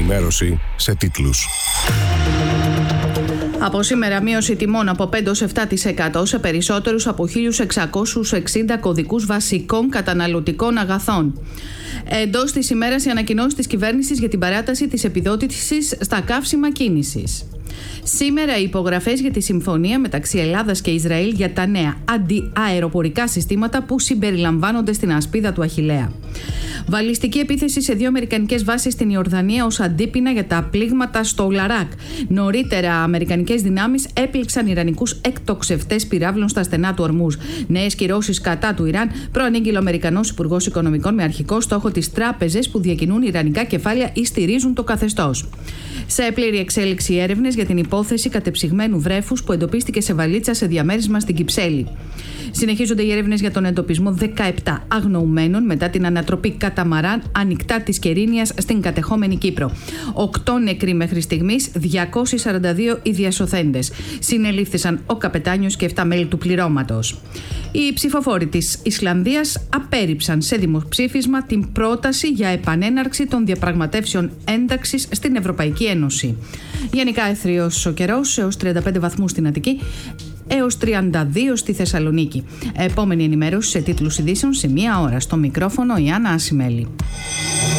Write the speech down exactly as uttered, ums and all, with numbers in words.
ενημέρωση σε τίτλους. Από σήμερα μείωση τιμών από πέντε έως επτά τοις εκατό σε περισσότερους από χίλια εξακόσιους εξήντα κωδικούς βασικών καταναλωτικών αγαθών. Εντός της ημέρας η ανακοινώση της κυβέρνησης για την παράταση της επιδότησης στα καύσιμα κίνησης. Σήμερα οι υπογραφές για τη συμφωνία μεταξύ Ελλάδας και Ισραήλ για τα νέα αντιαεροπορικά συστήματα που συμπεριλαμβάνονται στην ασπίδα του Αχιλλέα. Βαλιστική επίθεση σε δύο αμερικανικές βάσεις στην Ιορδανία ως αντίπεινα για τα πλήγματα στο Λαράκ. Νωρίτερα, αμερικανικές δυνάμεις έπληξαν ιρανικούς εκτοξευτές πυράβλων στα στενά του Ορμούζ. Νέες κυρώσεις κατά του Ιράν, προανήγγειλε ο Αμερικανός Υπουργός Οικονομικών με αρχικό στόχο τις τράπεζες που διακινούν ιρανικά κεφάλαια ή στηρίζουν το καθεστώς. Σε πλήρη εξέλιξη έρευνες για την υπόθεση κατεψυγμένου βρέφους που εντοπίστηκε σε βαλίτσα σε διαμέρισμα στην Κυψέλη. Συνεχίζονται οι έρευνες για τον εντοπισμό δεκαεπτά αγνοουμένων μετά την ανατροπή καταμαράν ανοιχτά της Κερίνιας στην κατεχόμενη Κύπρο. Οκτώ νεκροί μέχρι στιγμής, διακόσιοι σαράντα δύο οι διασωθέντες. Συνελήφθησαν ο καπετάνιος και επτά μέλη του πληρώματος. Οι ψηφοφόροι της Ισλανδίας απέρριψαν σε δημοψήφισμα την πρόταση για επανέναρξη των διαπραγματεύσεων ένταξης στην Ευρωπαϊκή Ένωση. Γενικά έθριος ο καιρός, έως τριάντα πέντε βαθμούς στην Αττική, έως τριάντα δύο στη Θεσσαλονίκη. Επόμενη ενημέρωση σε τίτλους ειδήσεων σε μία ώρα. Στο μικρόφωνο η Άννα Ασημέλη.